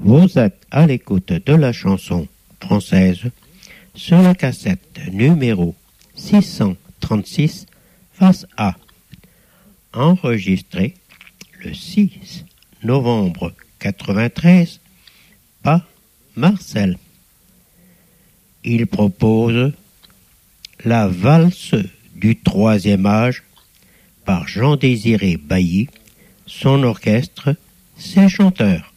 Vous êtes à l'écoute de la chanson française sur la cassette numéro 636 face A, enregistrée le 6 novembre 93 par Marcel. Il propose la valse du troisième âge par Jean-Désiré Bailly, son orchestre, ses chanteurs.